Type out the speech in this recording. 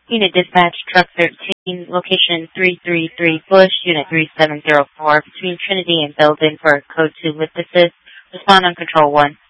Unit Dispatch, Truck 13, location 333 Bush, Unit 3704, between Trinity and Belden for Code 2 with assist. Respond on Control 1.